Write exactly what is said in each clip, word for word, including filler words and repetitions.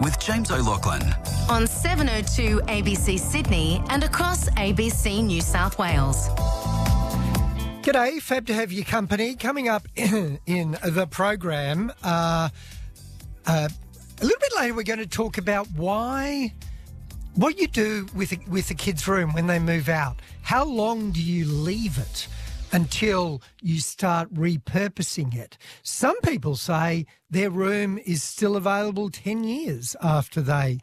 with James O'Loughlin. On seven oh two A B C Sydney and across A B C New South Wales. G'day, fab to have your company. Coming up in the program, uh, uh, a little bit later we're going to talk about why, what you do with a, with a kid's room when they move out. How long do you leave it until you start repurposing it? Some people say their room is still available ten years after they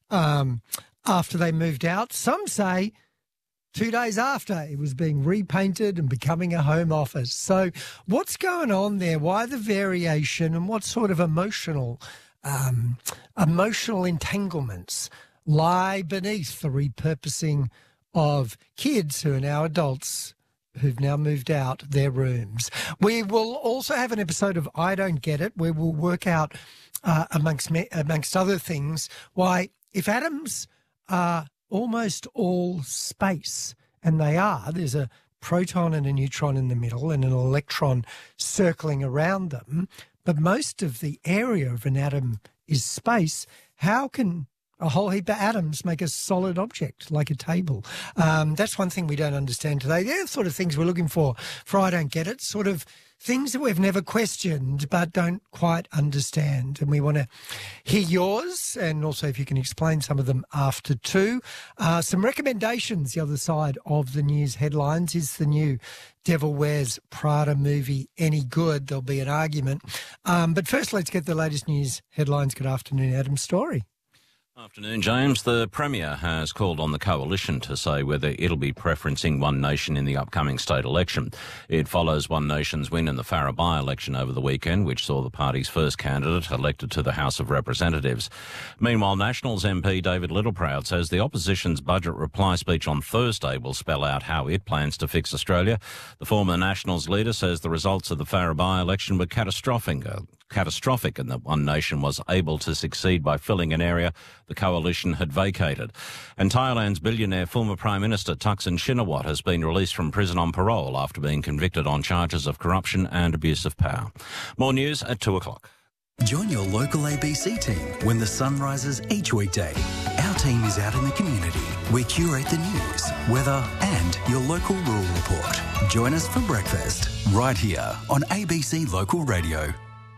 um, after they moved out. Some say two days after it was being repainted and becoming a home office. So what's going on there? Why the variation, and what sort of emotional um, emotional entanglements lie beneath the repurposing of kids who are now adults who've now moved out their rooms? We will also have an episode of I Don't Get It, where we'll work out, uh, amongst amongst other things, why if atoms are almost all space, and they are, there's a proton and a neutron in the middle and an electron circling around them, but most of the area of an atom is space, how can a whole heap of atoms make a solid object like a table? Um, that's one thing we don't understand today. They're the sort of things we're looking for for I Don't Get It, sort of things that we've never questioned but don't quite understand. And we want to hear yours, and also if you can explain some of them after two. Uh, some recommendations, the other side of the news headlines. Is the new Devil Wears Prada movie any good? There'll be an argument. Um, but first, let's get the latest news headlines. Good afternoon, Adam Story. Afternoon, James. The Premier has called on the Coalition to say whether it'll be preferencing One Nation in the upcoming state election. It follows One Nation's win in the Farrer by-election over the weekend, which saw the party's first candidate elected to the House of Representatives. Meanwhile, Nationals M P David Littleproud says the opposition's budget reply speech on Thursday will spell out how it plans to fix Australia. The former Nationals leader says the results of the Farrer by-election were catastrophic, uh, catastrophic and that One Nation was able to succeed by filling an area the Coalition had vacated. And Thailand's billionaire former Prime Minister Thaksin Shinawatra has been released from prison on parole after being convicted on charges of corruption and abuse of power. More news at two o'clock. Join your local A B C team when the sun rises each weekday. Our team is out in the community. We curate the news, weather and your local rural report. Join us for breakfast right here on A B C Local Radio.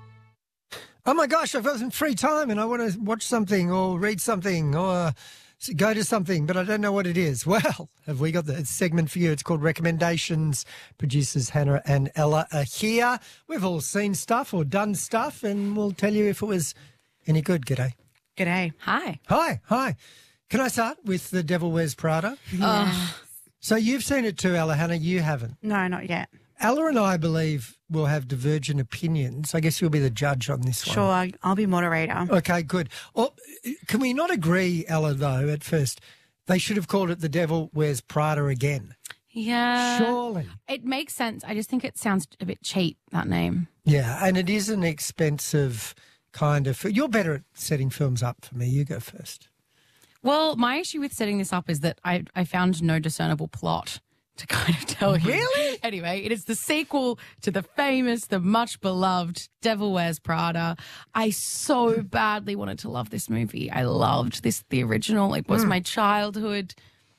Oh my gosh, I've got some free time and I want to watch something or read something or go to something, but I don't know what it is. Well, have we got the segment for you? It's called Recommendations. Producers Hannah and Ella are here. We've all seen stuff or done stuff, and we'll tell you if it was any good. G'day. G'day. Hi. Hi, hi. Can I start with The Devil Wears Prada? Yeah. So you've seen it too, Ella. Hannah, you haven't. No, not yet. Ella and I believe will have divergent opinions. I guess you'll be the judge on this one. Sure, I- I'll be moderator. Okay, good. Well, can we not agree, Ella, though, at first, they should have called it The Devil Wears Prada again? Yeah. Surely. It makes sense. I just think it sounds a bit cheap, that name. Yeah, and it is an expensive kind of... You're better at setting films up for me. You go first. Well, my issue with setting this up is that I, I found no discernible plot to kind of tell you. Really? Anyway, it is the sequel to the famous, the much beloved Devil Wears Prada. I so badly wanted to love this movie. I loved this, the original. It was mm. my childhood.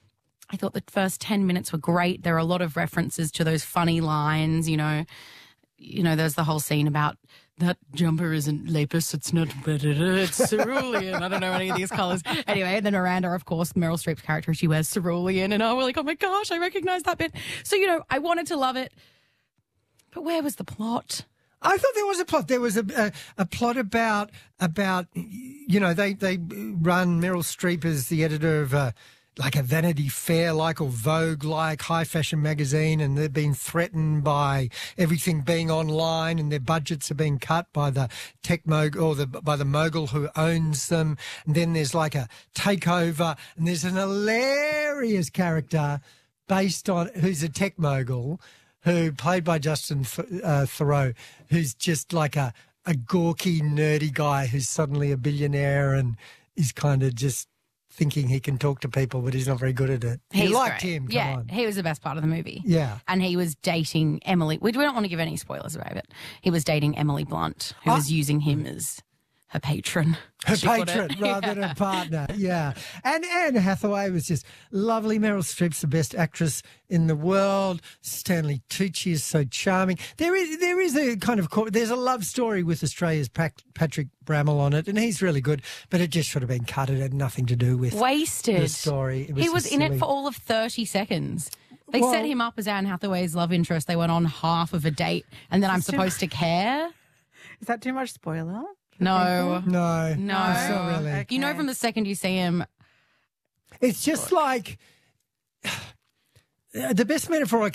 I thought the first ten minutes were great. There are a lot of references to those funny lines, you know. You know, there's the whole scene about that jumper isn't lapis, it's not, it's cerulean. I don't know any of these colours. Anyway, and then Miranda, of course, Meryl Streep's character, she wears cerulean, and I was like, oh my gosh, I recognise that bit. So, you know, I wanted to love it, but where was the plot? I thought there was a plot. There was a, a, a plot about, about, you know, they, they run Meryl Streep as the editor of a, like a Vanity Fair-like or Vogue-like high fashion magazine, and they're being threatened by everything being online, and their budgets are being cut by the tech mogul or the by the mogul who owns them. And then there's like a takeover, and there's an hilarious character based on who's a tech mogul, who played by Justin uh, Theroux, who's just like a a gawky, nerdy guy who's suddenly a billionaire and is kind of just thinking he can talk to people, but he's not very good at it. He's you liked great. him, come yeah, on. He was the best part of the movie. Yeah. And he was dating Emily. We don't want to give any spoilers about it. He was dating Emily Blunt, who I, was using him as her patron. Her she put patron it. rather Yeah. than her partner, yeah. And Anne Hathaway was just lovely. Meryl Streep's the best actress in the world. Stanley Tucci is so charming. There is there is a kind of co- there's a love story with Australia's Pac- Patrick Bramall on it, and he's really good. But it just should have been cut. It had nothing to do with Wasted. the story. It he just was in silly. it for all of thirty seconds. They Well- set him up as Anne Hathaway's love interest. They went on half of a date, and then I'm supposed to care. Is that too much spoiler? No. No, No. it's not really. Okay. You know from the second you see him, It's just like the best metaphor I